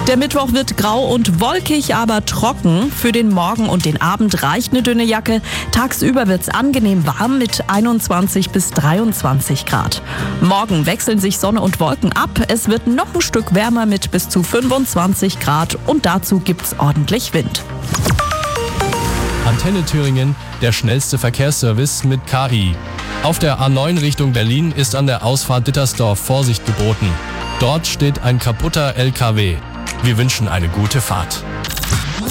Der Mittwoch wird grau und wolkig, aber trocken. Für den Morgen und den Abend reicht eine dünne Jacke. Tagsüber wird's angenehm warm mit 21 bis 23 Grad. Morgen wechseln sich Sonne und Wolken ab. Es wird noch ein Stück wärmer mit bis zu 25 Grad und dazu gibt's ordentlich Wind. Antenne Thüringen, der schnellste Verkehrsservice mit KI. Auf der A9 Richtung Berlin ist an der Ausfahrt Dittersdorf Vorsicht geboten. Dort steht ein kaputter LKW. Wir wünschen eine gute Fahrt.